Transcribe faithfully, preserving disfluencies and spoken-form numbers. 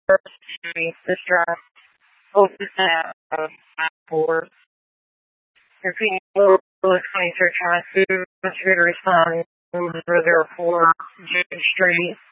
Street, the stress, open that of for if you know the twenty-third trying to respond over there for Jade Street.